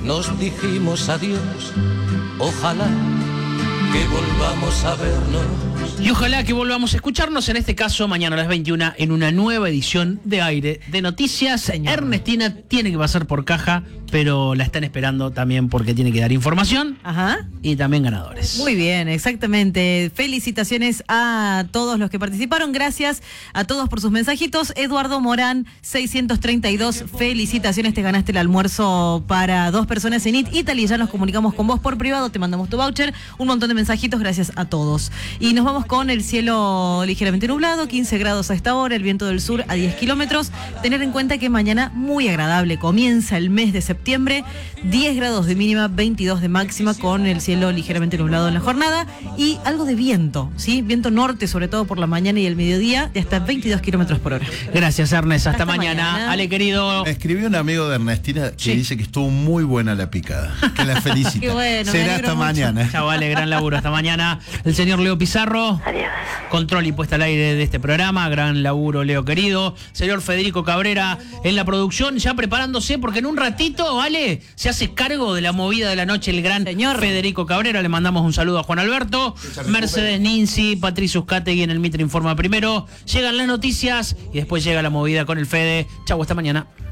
nos dijimos adiós. Ojalá que volvamos a vernos. Y ojalá que volvamos a escucharnos, en este caso, mañana a las 21, en una nueva edición de Aire de Noticias. Señor. Ernestina tiene que pasar por caja, pero la están esperando también porque tiene que dar información. Ajá. Y también ganadores. Muy bien, exactamente. Felicitaciones a todos los que participaron. Gracias a todos por sus mensajitos. Eduardo Morán, 632. Felicitaciones, te ganaste el almuerzo para 2 personas en Eat Italy. Ya nos comunicamos con vos por privado, te mandamos tu voucher. Un montón de mensajitos, gracias a todos. Y nos vamos con el cielo ligeramente nublado, 15 grados a esta hora, el viento del sur a 10 kilómetros. Tener en cuenta que mañana muy agradable, comienza el mes de septiembre, 10 grados de mínima, 22 de máxima, con el cielo ligeramente nublado en la jornada y algo de viento, ¿sí? Viento norte, sobre todo por la mañana y el mediodía, de hasta 22 kilómetros por hora. Gracias, Ernest. Hasta mañana. Ale, querido. Me escribió un amigo de Ernestina que dice que estuvo muy buena la picada. Que la felicita. Qué bueno, será hasta mucho. mañana. Chao, vale, gran laburo. Hasta mañana. El señor Leo Pizarro. Adiós. Control y puesta al aire de este programa. Gran laburo, Leo querido. Señor Federico Cabrera en la producción, ya preparándose porque en un ratito, vale, se hace cargo de la movida de la noche el gran señor Federico Cabrera. Le mandamos un saludo a Juan Alberto, Mercedes Ninzi, Patricio Uzcategui en el Mitre Informa primero. Llegan las noticias y después llega la movida con el Fede. Chau, hasta mañana.